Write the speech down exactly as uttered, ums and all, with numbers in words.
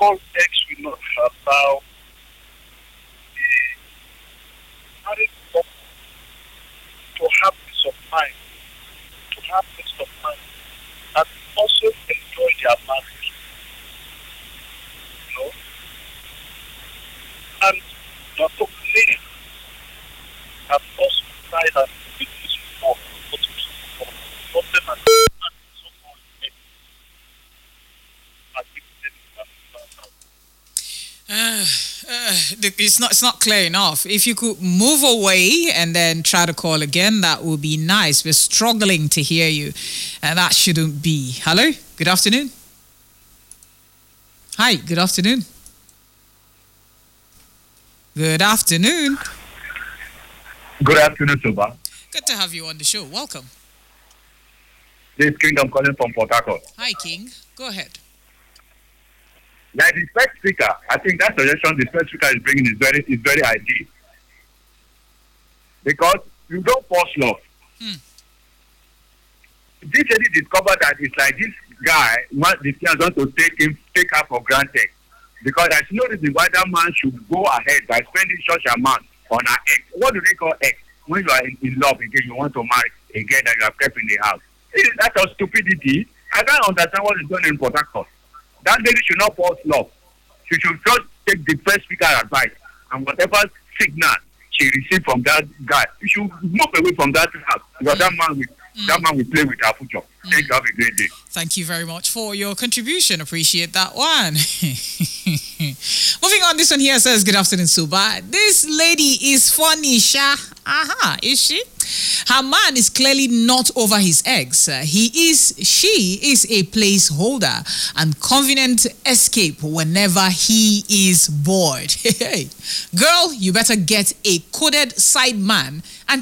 all ex will not allow the married couple to have peace of mind, to have peace of mind, and also enjoy their marriage. You know? And not only have also tried and witnessed for what is for problem and so-called Uh, uh, it's not it's not clear enough. If you could move away and then try to call again, that would be nice. We're struggling to hear you, and that shouldn't be. Hello, good afternoon. Hi, good afternoon. Good afternoon. Good afternoon, Soba. Good to have you on the show. Welcome. This is King. I'm calling from Port Harcourt. Hi, King. Go ahead. Like the first speaker, I think that suggestion the first speaker is bringing is very is very ideal. Because you don't force love. Hmm. This lady discovered that it's like this guy wants the fiance want to take him take her for granted. Because there's no reason why that man should go ahead by spending such amount on her ex. What do they call ex? When you are in, in love again, you want to marry again that you have kept in the house. That's a stupidity. I can't understand what is going on in Port Harcourt. That lady should not force love. She should just take the first speaker advice and whatever signal she received from that guy, she should move away from that house because mm. that man will mm. that man will play with her future. Mm. Thank you. Have a great day. Thank you very much for your contribution. Appreciate that one. Moving on, this one here says, good afternoon, Suba. This lady is funny, Sha. Aha, is she? Her man is clearly not over his ex. Uh, he is, she is a placeholder and convenient escape whenever he is bored. Hey, girl, you better get a coded side man and